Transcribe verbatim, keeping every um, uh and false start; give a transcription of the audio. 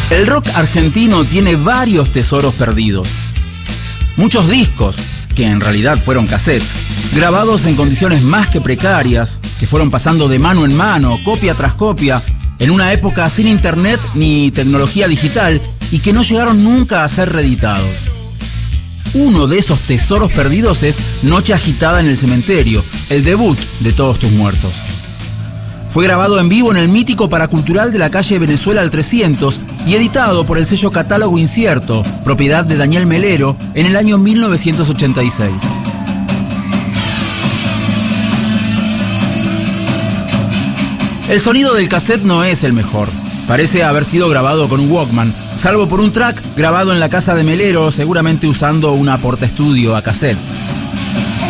El rock argentino tiene varios tesoros perdidos. Muchos discos, que en realidad fueron cassettes, grabados en condiciones más que precarias, que fueron pasando de mano en mano, copia tras copia, en una época sin internet ni tecnología digital, y que no llegaron nunca a ser reeditados. Uno de esos tesoros perdidos es Noche agitada en el cementerio, el debut de Todos tus muertos. Fue grabado en vivo en el mítico Paracultural de la calle Venezuela al trescientos y editado por el sello Catálogo Incierto, propiedad de Daniel Melero, en el año mil novecientos ochenta y seis. El sonido del cassette no es el mejor. Parece haber sido grabado con un Walkman, salvo por un track grabado en la casa de Melero, seguramente usando una portaestudio a cassettes.